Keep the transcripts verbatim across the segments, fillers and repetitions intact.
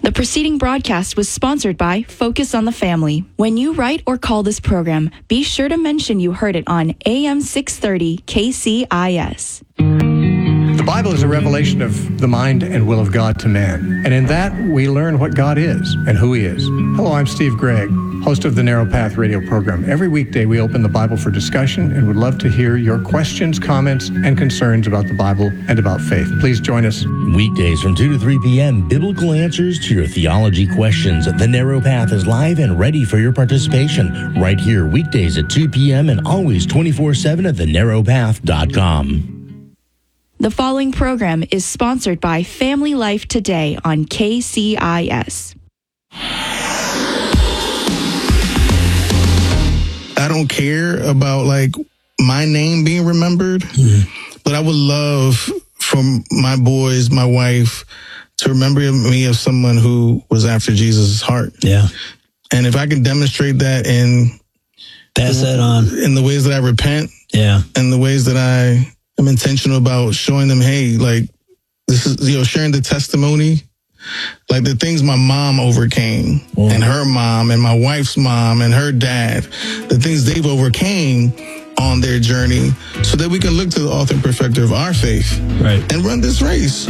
The preceding broadcast was sponsored by Focus on the Family. When you write or call this program, be sure to mention you heard it on A M six thirty K C I S. The Bible is a revelation of the mind and will of God to man. And in that, we learn what God is and who He is. Hello, I'm Steve Gregg, host of the Narrow Path radio program. Every weekday, we open the Bible for discussion and would love to hear your questions, comments, and concerns about the Bible and about faith. Please join us. Weekdays from two to three p.m., biblical answers to your theology questions. The Narrow Path is live and ready for your participation right here weekdays at two p.m. and always twenty-four seven at the narrow path dot com. The following program is sponsored by Family Life Today on K C I S. I don't care about like my name being remembered, mm-hmm. but I would love for my boys, my wife, to remember me as someone who was after Jesus' heart. Yeah. And if I can demonstrate that in pass that on in the ways that I repent, yeah, and the ways that I am intentional about showing them, hey, like this is, you know, sharing the testimony, like the things my mom overcame, mm-hmm. and her mom and my wife's mom and her dad, the things they've overcame on their journey, so that we can look to the author and perfecter of our faith, right, and run this race.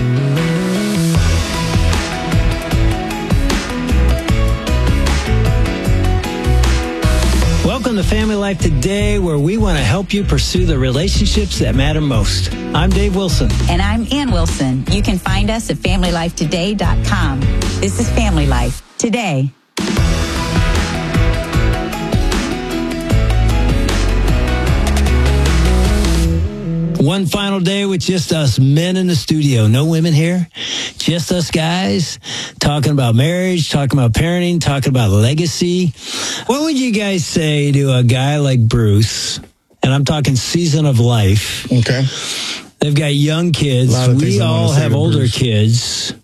Welcome to Family Life Today, where we want to help you pursue the relationships that matter most. I'm Dave Wilson. And I'm Ann Wilson. You can find us at family life today dot com. This is Family Life Today. One final day with just us men in the studio. No women here. Just us guys talking about marriage, talking about parenting, talking about legacy. What would you guys say to a guy like Bruce? And I'm talking season of life. Okay. They've got young kids. We all have older Bruce. kids.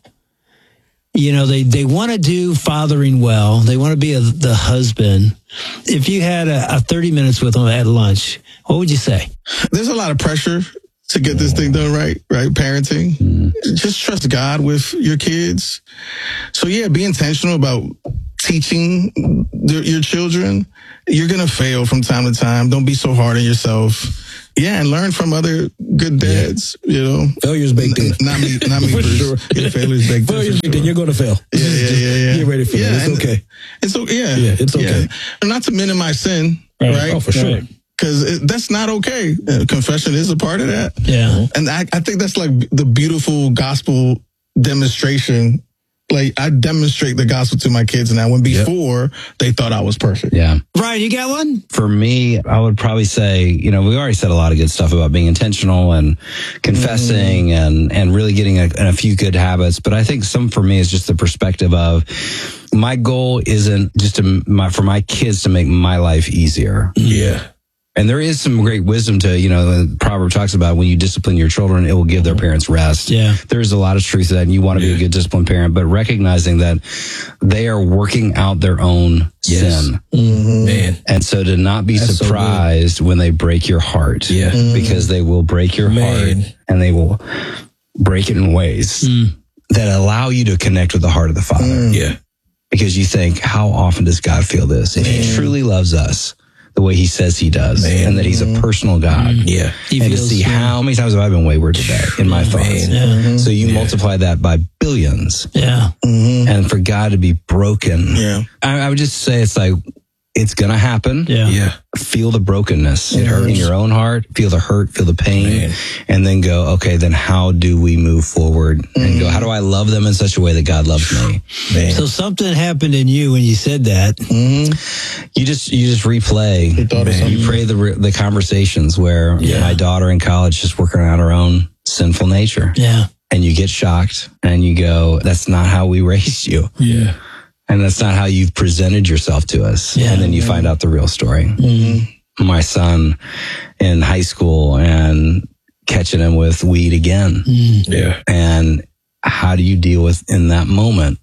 You know, they, they want to do fathering well. They want to be a, the husband. If you had a, a thirty minutes with them at lunch, what would you say? There's a lot of pressure to get this thing done right, right? Parenting. Mm-hmm. Just trust God with your kids. So yeah, be intentional about teaching the, your children. You're going to fail from time to time. Don't be so hard on yourself. Yeah, and learn from other good dads, yeah. you know. Failure's baked in. Not me, not me, for Bruce. Sure. Yeah, failure's baked in. Failure's baked sure. in. You're going to fail. Yeah, yeah, yeah, yeah. Get ready for yeah, it. It's okay. It's okay. Yeah. Yeah, it's okay. Yeah. Not to minimize sin, right? right? Oh, for sure. Because that's not okay. Uh, confession is a part of that. Yeah. And I, I think that's like the beautiful gospel demonstration. Like, I demonstrate the gospel to my kids now, when before yep. they thought I was perfect. Yeah. Ryan, you got one? For me, I would probably say, you know, we already said a lot of good stuff about being intentional and confessing mm. and, and really getting a, a few good habits. But I think some for me is just the perspective of my goal isn't just to, my, for my kids to make my life easier. Yeah. And there is some great wisdom to, you know, the proverb talks about when you discipline your children, it will give their parents rest. Yeah. There's a lot of truth to that, and you want to yeah. be a good disciplined parent, but recognizing that they are working out their own yes. sin. Mm-hmm. Man. And so to not be That's surprised so when they break your heart. Yeah. Mm-hmm. Because they will break your Man. heart, and they will break it in ways mm. that allow you to connect with the heart of the Father. Mm. Yeah. Because you think, how often does God feel this? If Man. He truly loves us the way He says He does, Man. And that He's a personal God. Mm-hmm. Yeah. He and to see yeah. how many times have I been wayward today in my thoughts. Yeah. Mm-hmm. So you yeah. multiply that by billions. Yeah. Mm-hmm. And for God to be broken. Yeah. I, I would just say it's like, it's going to happen. Yeah. Yeah. Feel the brokenness it hurts. in your own heart. Feel the hurt, feel the pain. Man. And then go, okay, then how do we move forward? Mm-hmm. And go, how do I love them in such a way that God loves me? Man. So something happened in you when you said that. Mm-hmm. You just you just replay. You pray the the conversations where yeah. my daughter in college is working out her own sinful nature. Yeah. And you get shocked and you go, that's not how we raised you. Yeah. And that's not how you've presented yourself to us. Yeah. And then you find out the real story. Mm-hmm. My son in high school and catching him with weed again. Mm. Yeah. And how do you deal with in that moment?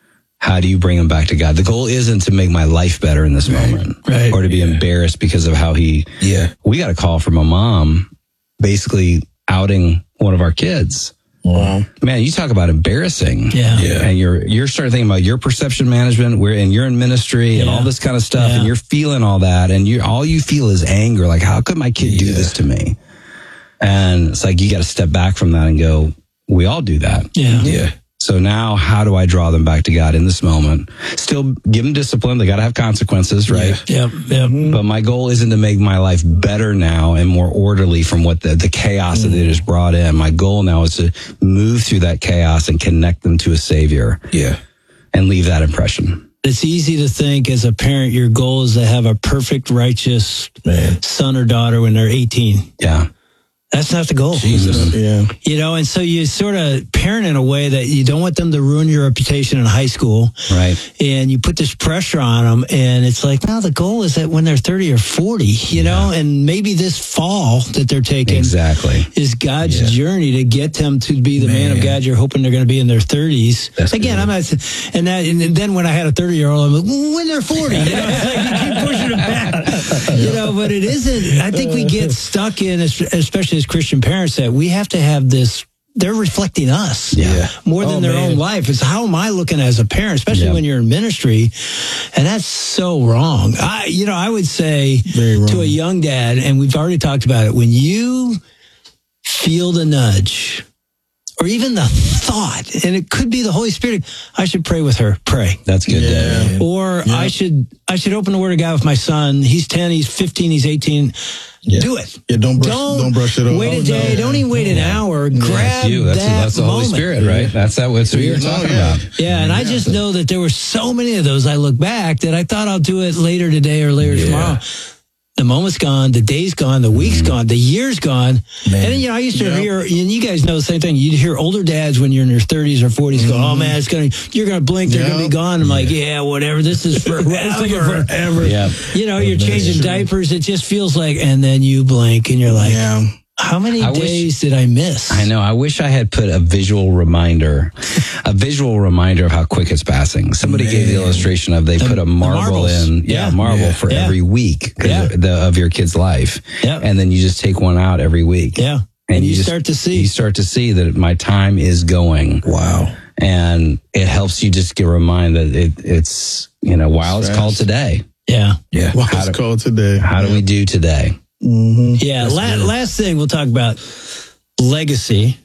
How do you bring him back to God? The goal isn't to make my life better in this right. moment right. or to be yeah. embarrassed because of how he, yeah. we got a call from a mom basically outing one of our kids Wow. Man, you talk about embarrassing. Yeah. yeah. And you're you're starting thinking about your perception management, where and you're in ministry and Yeah. all this kind of stuff, Yeah. and you're feeling all that, and you all you feel is anger. Like, how could my kid do Yeah. this to me? And it's like you got to step back from that and go, we all do that. Yeah. Yeah. So now, how do I draw them back to God in this moment? Still give them discipline. They got to have consequences, right? Yep. Yep. But my goal isn't to make my life better now and more orderly from what the, the chaos that it has brought in. My goal now is to move through that chaos and connect them to a savior. Yeah. And leave that impression. It's easy to think as a parent, your goal is to have a perfect, righteous Man. son or daughter when they're eighteen. Yeah. That's not the goal. Jesus. Yeah. You know, and so you sort of parent in a way that you don't want them to ruin your reputation in high school. Right. And you put this pressure on them. And it's like, no, the goal is that when they're thirty or forty, you know, and maybe this fall that they're taking Exactly. is God's Yeah. journey to get them to be the man, Man. of God you're hoping they're going to be in their thirties. That's Again, good. I'm not, and that, and then when I had a thirty year old, I'm like, well, when they're forty, you know, it's like you keep pushing them back, you know, but it isn't. I think we get stuck in, especially as Christian parents, that we have to have this. They're reflecting us Yeah. more than Oh, their man. own life. It's how am I looking as a parent, especially Yeah. when you're in ministry, and that's so wrong. I, you know, I would say Very wrong. to a young dad, and we've already talked about it, when you feel the nudge or even the thought, and it could be the Holy Spirit, I should pray with her, pray. That's good. Yeah. Dad. Or Yeah. I should I should open the Word of God with my son. He's ten, he's fifteen, he's eighteen. Yeah. Do it. Yeah. Don't brush. Don't, brush it off. Wait a Oh, day. no. Don't even wait an hour. Grab That's you. That's, that that's the Holy moment. Spirit, right? That's that. That's what you're Oh, talking yeah. about. Yeah, and I just know that there were so many of those. I look back that I thought I'll do it later today or later Yeah. tomorrow. The moment's gone, the day's gone, the week's gone, the year's gone. And then, you know, I used to Yep. hear, and you guys know the same thing. You'd hear older dads when you're in your thirties or forties go, oh man, it's going to, you're going to blink, they're going to Yep. be gone. I'm like, yeah, whatever. This is forever. Forever. Yeah. You know, you're changing diapers. It just feels like, and then you blink and you're like, Yeah. how many I wish- days did I miss? I know. I wish I had put a visual reminder, a visual reminder of how quick it's passing. Somebody gave the illustration of they put a marble marbles. in, yeah, Yeah. marble Yeah. for Yeah. every week 'cause Yeah. of, the, of your kid's life, Yeah. and then you just take one out every week. Yeah. And, And you just, start to see. you start to see that my time is going. Wow. And it helps you just get reminded that it, it's, you know, while it's Fast. called today. Yeah. Yeah. Wow. How It's do, called today. how do we do today? Mm-hmm. Yeah. La- last thing we'll talk about legacy.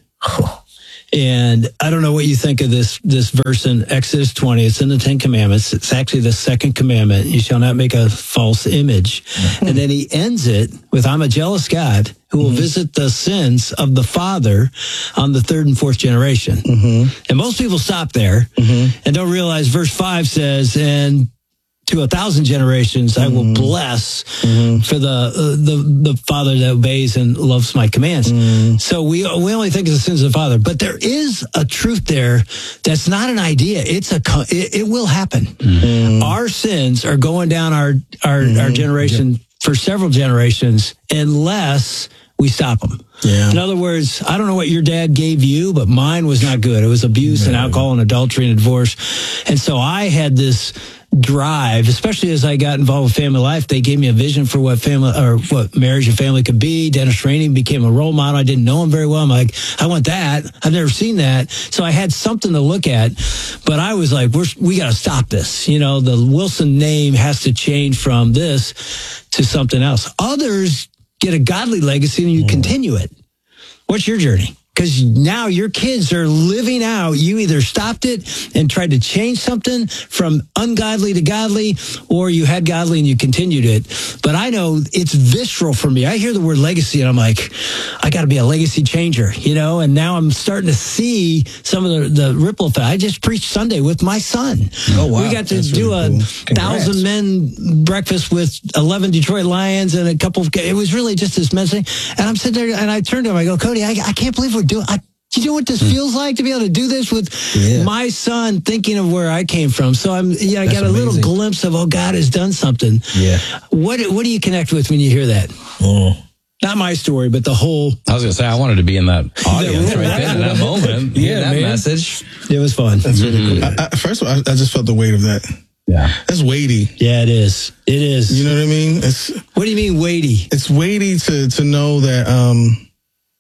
And I don't know what you think of this this verse in Exodus twenty. It's in the Ten Commandments. It's actually the second commandment. You shall not make a false image. And then he ends it with, I'm a jealous God who will visit the sins of the father on the third and fourth generation. And most people stop there and don't realize verse five says, and to a thousand generations, I will bless for the uh, the the father that obeys and loves my commands. So we we only think of the sins of the father, but there is a truth there that's not an idea. It's a co- it, it will happen. Our sins are going down our our our generation for several generations unless we stop them. Yeah. In other words, I don't know what your dad gave you, but mine was not good. It was abuse and alcohol and adultery and divorce. And so I had this drive, especially as I got involved with family life. They gave me a vision for what family or what marriage and family could be. Dennis Rainey became a role model. I didn't know him very well. I'm like, I want that. I've never seen that. So I had something to look at, but I was like, we're, we got to stop this. You know, the Wilson name has to change from this to something else. Others get a godly legacy and you continue it. What's your journey? Because now your kids are living out. You either stopped it and tried to change something from ungodly to godly, or you had godly and you continued it. But I know it's visceral for me. I hear the word legacy and I'm like, I got to be a legacy changer, you know? And now I'm starting to see some of the, the ripple effect. I just preached Sunday with my son. Oh, wow. We got to That's do really a cool. thousand men breakfast with eleven Detroit Lions and a couple of, it was really just this message. And I'm sitting there and I turned to him, I go, Cody, I, I can't believe we're doing, I, you know what this feels like to be able to do this with Yeah. my son thinking of where I came from. So I'm, yeah, I That's got a little amazing. glimpse of, oh, God has done something. Yeah. What, what do you connect with when you hear that? Oh. Not my story, but the whole, I was going to say, I wanted to be in that audience Yeah, right then in that moment. Yeah, Yeah, that man. message. it was fun. That's really cool. I, I, first of all, I, I just felt the weight of that. Yeah. That's weighty. Yeah, it is. It is. You know what I mean? It's What do you mean weighty? it's weighty to to know that um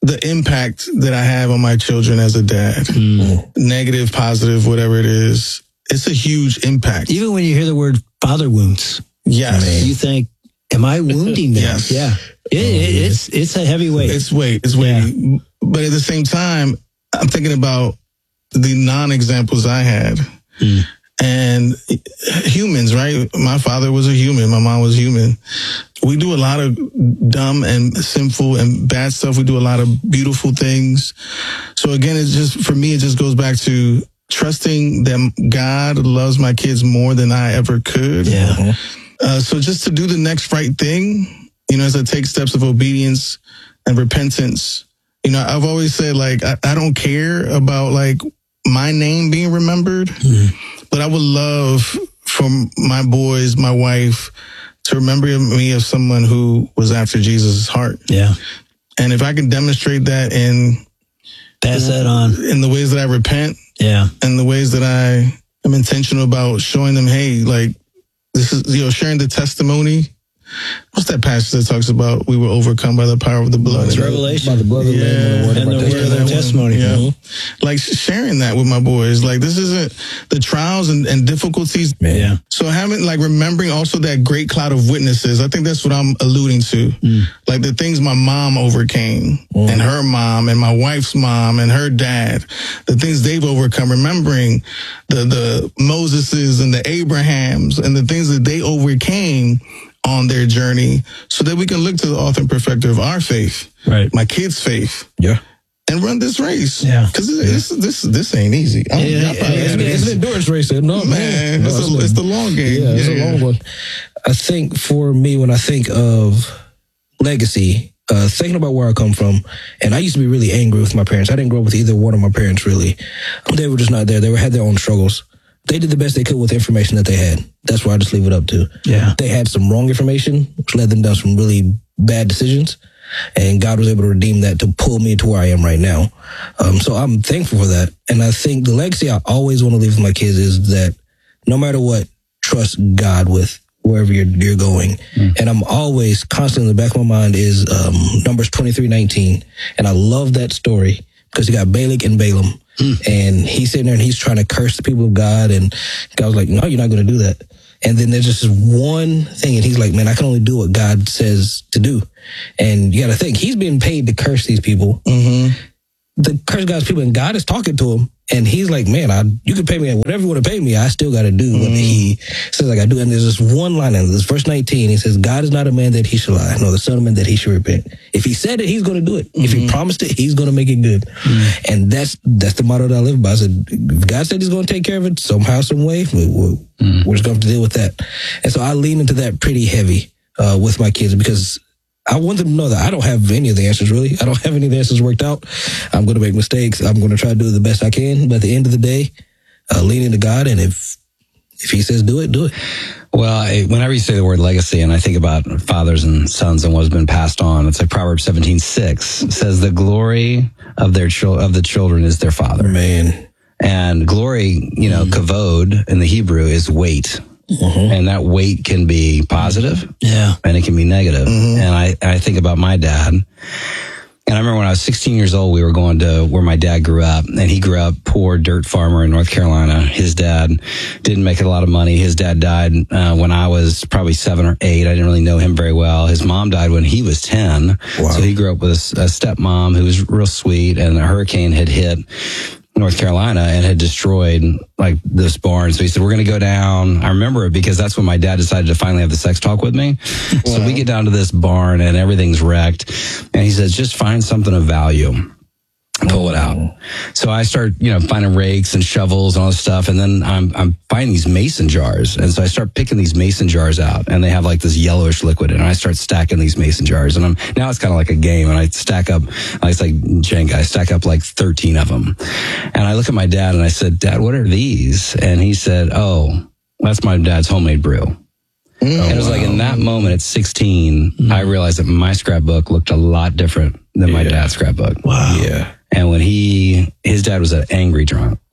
the impact that I have on my children as a dad, mm. negative, positive, whatever it is, it's a huge impact. Even when you hear the word father wounds, yes, I mean, you think, am I wounding them? Yes. Yeah. It, it, it's it's a heavy weight. It's weight. It's weight. Yeah. But at the same time, I'm thinking about the non-examples I had. Mm. And humans, right? My father was a human. My mom was human. We do a lot of dumb and sinful and bad stuff. We do a lot of beautiful things. So again, it's just, for me, it just goes back to trusting that God loves my kids more than I ever could. Yeah. Uh, so just to do the next right thing, you know, as I take steps of obedience and repentance, you know, I've always said, like, I, I don't care about, like, my name being remembered. Mm. But I would love for my boys, my wife, to remember me as someone who was after Jesus' heart. Yeah. And if I can demonstrate that in pass that on in the ways that I repent, yeah, and the ways that I am intentional about showing them, hey, like, this is, you know, sharing the testimony. What's that passage that talks about we were overcome by the power of the blood? It's Revelation. By the blood of the yeah. Lamb and the and the word of their testimony. Yeah. Mm-hmm. Like sharing that with my boys. Like, this isn't the trials and, and difficulties. Yeah. So having, like, remembering also that great cloud of witnesses, I think that's what I'm alluding to. Mm. Like the things my mom overcame mm. and her mom and my wife's mom and her dad, the things they've overcome, remembering the, the Moseses and the Abrahams and the things that they overcame on their journey, so that we can look to the author and perfecter of our faith, right? My kids' faith, yeah, and run this race, yeah. Because this, this this this ain't easy. Yeah, yeah, yeah, it's, it's an endurance race. No, man, man. No, it's, a, it's the long game. Yeah, it's yeah, a long yeah. one. I think for me, when I think of legacy, uh, thinking about where I come from, and I used to be really angry with my parents. I didn't grow up with either one of my parents, really. They were just not there. They were, had their own struggles. They did the best they could with the information that they had. That's where I just leave it up to. Yeah. They had some wrong information, which led them down some really bad decisions. And God was able to redeem that to pull me to where I am right now. Um, so I'm thankful for that. And I think the legacy I always want to leave with my kids is that no matter what, trust God with wherever you're, you're going. Mm. And I'm always constantly in the back of my mind is um, Numbers twenty-three nineteen. And I love that story because you got Balak and Balaam. Mm. And he's sitting there and he's trying to curse the people of God. And God was like, no, you're not going to do that. And then there's just this one thing. And he's like, man, I can only do what God says to do. And you got to think, he's being paid to curse these people. Mm-hmm. The curse God's people, and God is talking to him. And he's like, man, I, you can pay me whatever you want to pay me. I still got to do what mm. he says I got to do. And there's this one line in this verse nineteen. He says, God is not a man that he should lie, nor the son of man that he should repent. If he said it, he's going to do it. Mm-hmm. If he promised it, he's going to make it good. Mm. And that's that's the motto that I live by. I said, if God said he's going to take care of it somehow, some way, we, we, mm. we're just going to have to deal with that. And so I lean into that pretty heavy uh, with my kids because I want them to know that I don't have any of the answers, really. I don't have any of the answers worked out. I'm going to make mistakes. I'm going to try to do it the best I can. But at the end of the day, uh, lean into God. And if if he says do it, do it. Well, I, whenever you say the word legacy, and I think about fathers and sons and what's been passed on, it's like Proverbs seventeen six says the glory of their chil- of the children is their father. Man. And glory, you know, mm-hmm. kavod in the Hebrew is weight. Mm-hmm. And that weight can be positive, yeah, and it can be negative. Mm-hmm. And I, I think about my dad. And I remember when I was sixteen years old, we were going to where my dad grew up, and he grew up poor dirt farmer in North Carolina. His dad didn't make a lot of money. His dad died uh, when I was probably seven or eight. I didn't really know him very well. His mom died when he was ten. Wow. So he grew up with a, a stepmom who was real sweet, and a hurricane had hit North Carolina and had destroyed like this barn. So he said, we're going to go down. I remember it because that's when my dad decided to finally have the sex talk with me. Wow. So we get down to this barn and everything's wrecked. And he says, just find something of value. Pull it out. So I start, you know, finding rakes and shovels and all this stuff. And then I'm, I'm finding these mason jars. And so I start picking these mason jars out, and they have like this yellowish liquid. And I start stacking these mason jars. And I'm, now it's kind of like a game. And I stack up, like it's like Jenga, I stack up like thirteen of them. And I look at my dad and I said, Dad, what are these? And he said, oh, that's my dad's homemade brew. Mm. And it was wow. like in that moment at sixteen, mm. I realized that my scrapbook looked a lot different than yeah. my dad's scrapbook. Wow. Yeah. And when he, his dad was an angry drunk.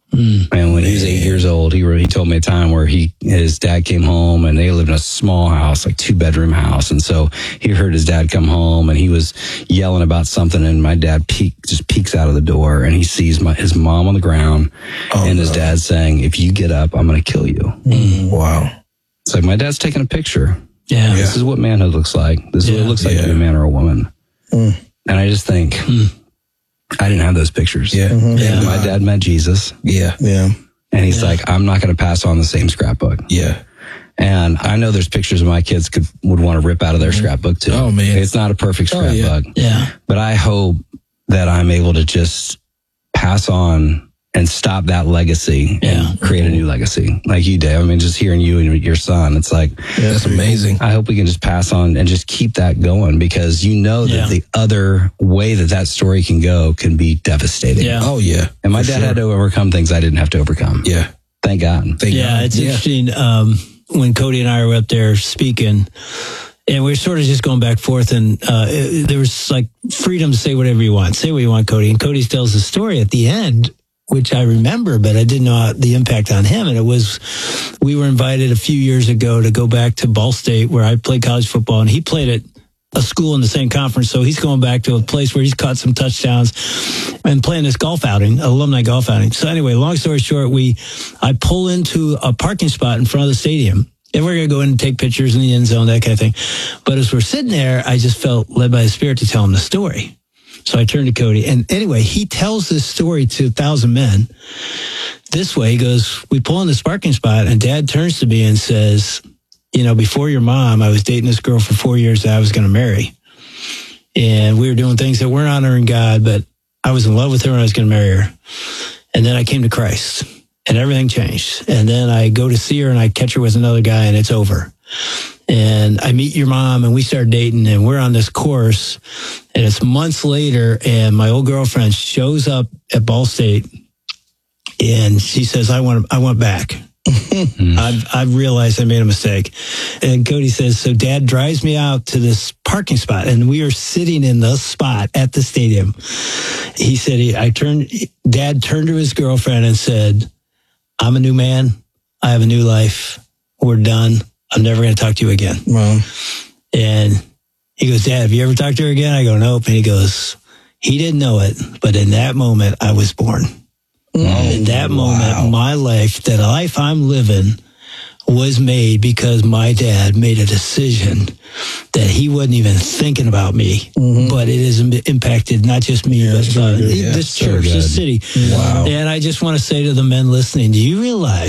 Mm. And when he was eight years old, he he told me a time where he his dad came home and they lived in a small house, like two bedroom house. And so he heard his dad come home and he was yelling about something. And my dad peek, just peeks out of the door and he sees my, his mom on the ground oh, and his no. dad saying, "If you get up, I'm going to kill you." Mm. Wow. It's like my dad's taking a picture. Yeah. This is what manhood looks like. This is yeah. what it looks like yeah. to be a man or a woman. Mm. And I just think, mm. I didn't have those pictures. Yeah. Mm-hmm. yeah. My dad met Jesus. Yeah. Yeah. And he's yeah. like, I'm not going to pass on the same scrapbook. Yeah. And I know there's pictures of my kids could would want to rip out of their mm-hmm. scrapbook too. Oh, man. It's not a perfect oh, scrapbook. Yeah. yeah. But I hope that I'm able to just pass on and stop that legacy yeah. and create a new legacy like you did. I mean, just hearing you and your son, it's like, yeah, that's amazing. I hope we can just pass on and just keep that going because you know that yeah. the other way that that story can go can be devastating. Yeah. Oh, yeah. And my dad sure. had to overcome things I didn't have to overcome. Yeah. Thank God. Thank yeah, God. it's yeah. interesting. Um, when Cody and I were up there speaking, and we were sort of just going back and forth, and uh, it, there was like freedom to say whatever you want. Say what you want, Cody. And Cody tells the story at the end, which I remember, but I didn't know the impact on him. And it was, we were invited a few years ago to go back to Ball State where I played college football, and he played at a school in the same conference. So he's going back to a place where he's caught some touchdowns and playing this golf outing, alumni golf outing. So anyway, long story short, we, I pull into a parking spot in front of the stadium. And we're going to go in and take pictures in the end zone, that kind of thing. But as we're sitting there, I just felt led by the Spirit to tell him the story. So I turned to Cody. And anyway, he tells this story to a thousand men this way. He goes, we pull in this parking spot and Dad turns to me and says, you know, before your mom, I was dating this girl for four years that I was going to marry. And we were doing things that weren't honoring God, but I was in love with her and I was going to marry her. And then I came to Christ and everything changed. And then I go to see her and I catch her with another guy and it's over. And I meet your mom and we start dating and we're on this course and it's months later and my old girlfriend shows up at Ball State and she says, I want, I want back. I've, I've realized I made a mistake. And Cody says, so Dad drives me out to this parking spot and we are sitting in the spot at the stadium. He said, he, I turned, Dad turned to his girlfriend and said, I'm a new man. I have a new life. We're done. I'm never going to talk to you again. Wow. And he goes, Dad, have you ever talked to her again? I go, nope. And he goes, he didn't know it, but in that moment, I was born. Mm. In that moment, wow. my life, that life I'm living was made because my dad made a decision that he wasn't even thinking about me, mm-hmm. but it has impacted not just me, yeah, but uh, yeah, this so church, good. this city. Wow. And I just want to say to the men listening, do you realize